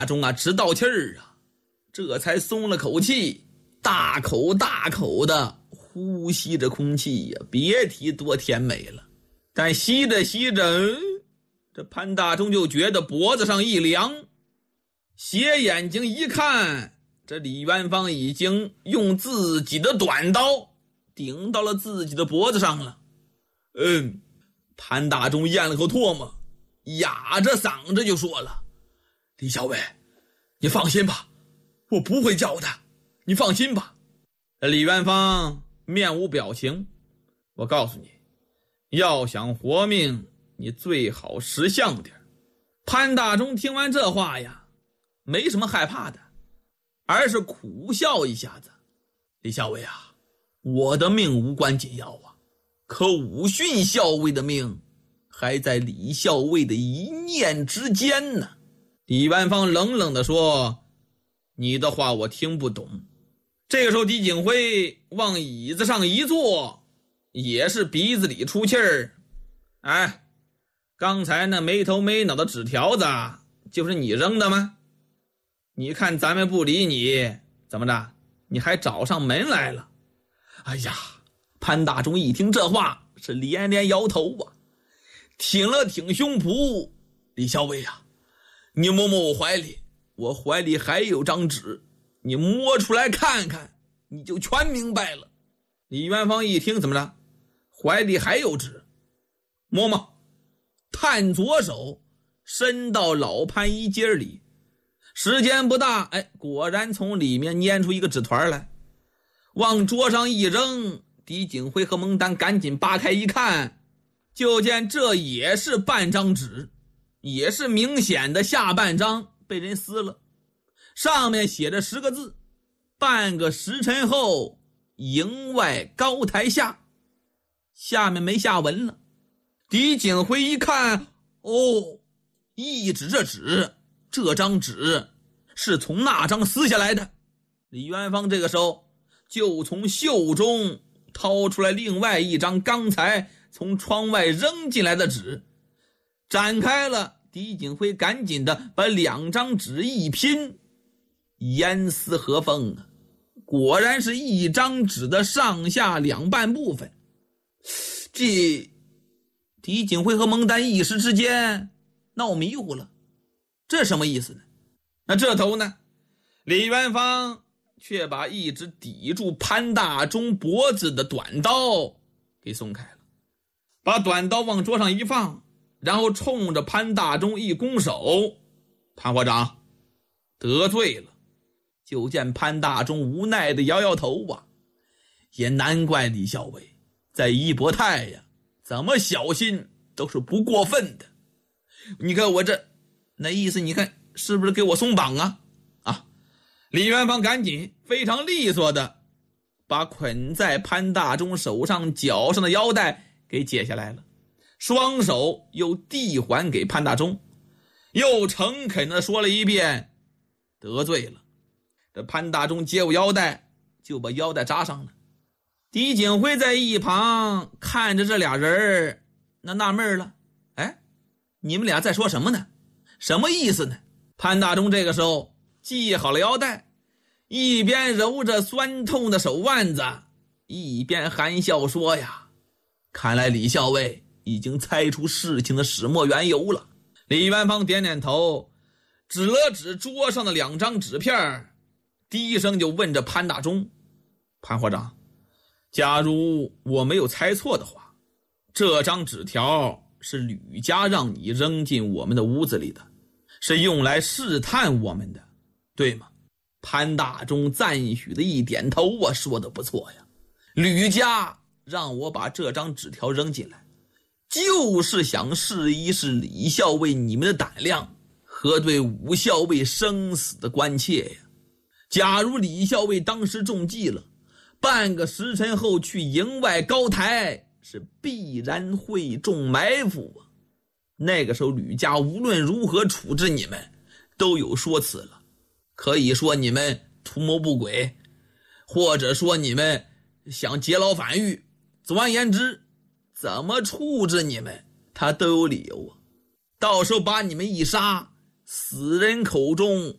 中啊直倒气儿啊，这才松了口气，大口大口的呼吸着空气呀，别提多甜美了。但吸着吸着，这潘大中就觉得脖子上一凉，斜眼睛一看，这李元芳已经用自己的短刀顶到了自己的脖子上了。潘大中咽了口唾沫，哑着嗓子就说了：“李小伟，你放心吧，我不会叫的，你放心吧。”李元芳面无表情：“我告诉你，要想活命，你最好识相点。”潘大中听完这话呀，没什么害怕的，而是苦笑一下子：“李校尉啊，我的命无关紧要啊，可武训校尉的命还在李校尉的一念之间呢。”李元芳冷冷地说：“你的话我听不懂。”这个时候狄景辉往椅子上一坐，也是鼻子里出气儿：“哎，刚才那没头没脑的纸条子就是你扔的吗？你看咱们不理你，怎么着？你还找上门来了？”哎呀，潘大中一听这话是连连摇头啊，挺了挺胸脯：“李校尉啊，你摸摸我怀里，我怀里还有张纸，你摸出来看看，你就全明白了。”李元芳一听，怎么着？怀里还有纸？摸摸，探左手伸到老潘衣襟里，时间不大，果然从里面拈出一个纸团来，往桌上一扔。狄景辉和蒙丹赶紧扒开一看，就见这也是半张纸，也是明显的下半张被人撕了，上面写着10个字：“半个时辰后，营外高台下。”下面没下文了。狄景辉一看，一指这纸，这张纸是从那张撕下来的。李元芳这个时候就从袖中掏出来另外一张刚才从窗外扔进来的纸，展开了。狄景辉赶紧的把2张纸一拼，严丝合缝啊，果然是一张纸的上下两半部分。这狄景辉和蒙丹一时之间闹迷糊了，这什么意思呢？那这头呢，李元芳却把一直抵住潘大中脖子的短刀给松开了，把短刀往桌上一放，然后冲着潘大中一拱手：“潘科长，得罪了。”就见潘大中无奈的摇摇头啊，也难怪李校尉在一博泰呀，怎么小心都是不过分的。你看我这那意思，你看是不是给我松绑啊？李元芳赶紧非常利索的把捆在潘大中手上脚上的腰带给解下来了，双手又递还给潘大中，又诚恳的说了一遍：“得罪了。”这潘大中接过腰带，就把腰带扎上了。狄景辉在一旁看着这俩人，那纳闷了：“你们俩在说什么呢？什么意思呢？”潘大中这个时候系好了腰带，一边揉着酸痛的手腕子，一边含笑说：“呀，看来李校尉已经猜出事情的始末缘由了。”李元芳点点头，指了指桌上的2张纸片，低声就问着潘大中：“潘科长，假如我没有猜错的话，这张纸条是吕家让你扔进我们的屋子里的，是用来试探我们的，对吗？”潘大中赞许的一点头啊，说的不错呀，吕家让我把这张纸条扔进来，就是想试一试李校尉你们的胆量和对武校尉生死的关切呀。假如李校尉当时中计了，半个时辰后去营外高台，是必然会中埋伏啊。那个时候吕家无论如何处置你们都有说辞了，可以说你们图谋不轨，或者说你们想劫牢反狱，总而言之怎么处置你们他都有理由啊。到时候把你们一杀，死人口中